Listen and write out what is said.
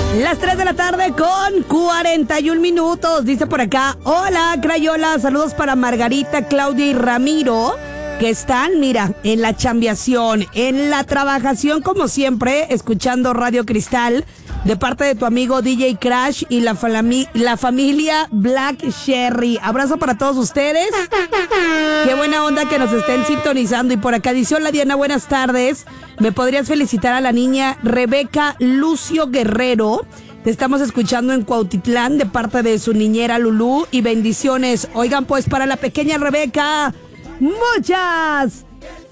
Las 3 de la tarde con 41 minutos. Dice por acá, hola Crayola, saludos para Margarita, Claudia y Ramiro, que están, mira, en la chambeación, en la trabajación como siempre, escuchando Radio Cristal, de parte de tu amigo DJ Crash y la familia Black Sherry. Abrazo para todos ustedes. Qué buena onda que nos estén sintonizando. Y por acá dice, hola Diana, buenas tardes. ¿Me podrías felicitar a la niña Rebeca Lucio Guerrero? Te estamos escuchando en Cuautitlán de parte de su niñera Lulú y bendiciones. Oigan, pues para la pequeña Rebeca, muchas